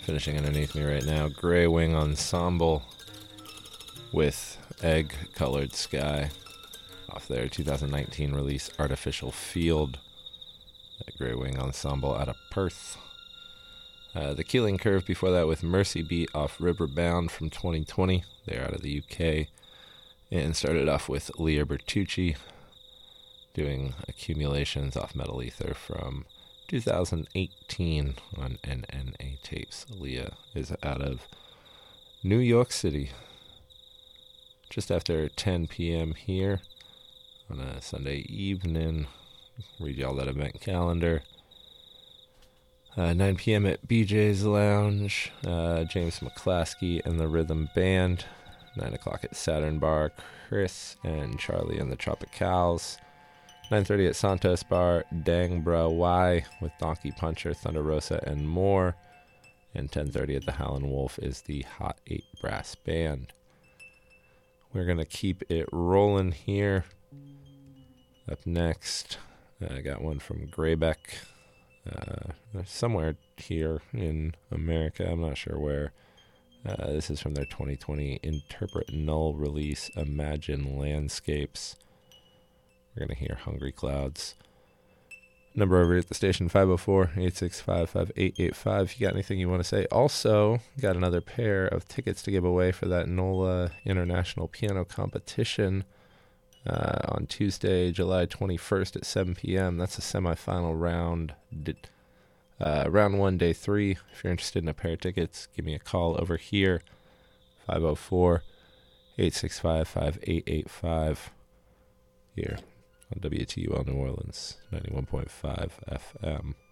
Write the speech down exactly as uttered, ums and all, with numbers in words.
Finishing underneath me right now, Grey Wing Ensemble with Egg Colored Sky off their two thousand nineteen release Artificial Field. That Grey Wing Ensemble out of Perth. Uh, the Keeling Curve before that with Mercy Beat off Riverbound from twenty twenty. They're out of the U K. And started off with Leah Bertucci doing Accumulations off Metal Ether from two thousand eighteen on N N A tapes. Leah is out of New York City. Just after ten p.m. here on a Sunday evening. Read y'all that event calendar. Uh, nine p.m. at B J's Lounge. Uh, James McClaskey and the Rhythm Band. nine o'clock at Saturn Bar. Chris and Charlie and the Tropicals. nine thirty at Santos Bar. Dang Bra Y with Donkey Puncher, Thunder Rosa, and more. And ten thirty at the Howlin' Wolf is the Hot eight Brass Band. We're going to keep it rolling here. Up next, I got one from Graybeck. Uh, somewhere here in America, I'm not sure where. Uh, this is from their twenty twenty Interpret Null release, Imagine Landscapes. We're going to hear Hungry Clouds. Number over at the station, five oh four, eight six five, five eight eight five. If you got anything you want to say. Also, got another pair of tickets to give away for that NOLA International Piano Competition. Uh, on Tuesday, July twenty-first at seven p.m. That's a semifinal round. Uh, round one, day three. If you're interested in a pair of tickets, give me a call over here. five oh four, eight six five, five eight eight five. Here on W T U L New Orleans, ninety-one point five F M.